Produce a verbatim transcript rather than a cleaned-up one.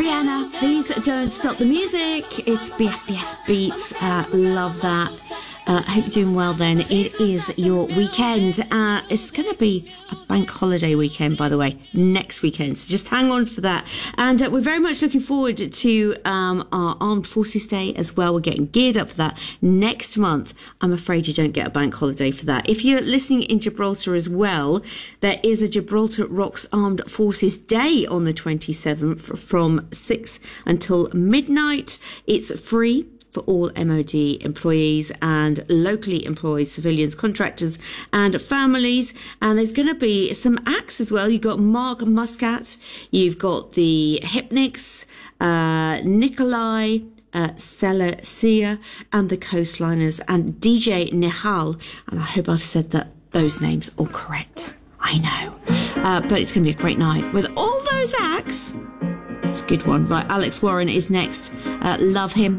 Rihanna, Please Don't Stop the Music. It's B F B S Beats. Uh, love that. I uh, hope you're doing well then. It is your weekend. Uh, it's going to be a bank holiday weekend, by the way, next weekend. So just hang on for that. And uh, we're very much looking forward to um, our Armed Forces Day as well. We're getting geared up for that next month. I'm afraid you don't get a bank holiday for that. If you're listening in Gibraltar as well, there is a Gibraltar Rocks Armed Forces Day on the twenty-seventh from six until midnight. It's free for all M O D employees and locally employed civilians, contractors and families. And there's going to be some acts as well. You've got Mark Muscat, you've got the Hypnics, uh, Nikolai, uh, Celestia and the Coastliners and D J Nihal. And I hope I've said that those names all correct. I know. Uh, but it's going to be a great night with all those acts. It's a good one. Right, Alex Warren is next. Uh, love him.